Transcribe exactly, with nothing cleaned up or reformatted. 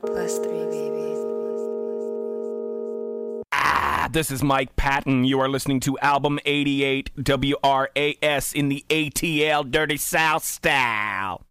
Plus three, baby. Ah, this is Mike Patton. You are listening to Album eighty-eight W R A S in the A T L Dirty South style.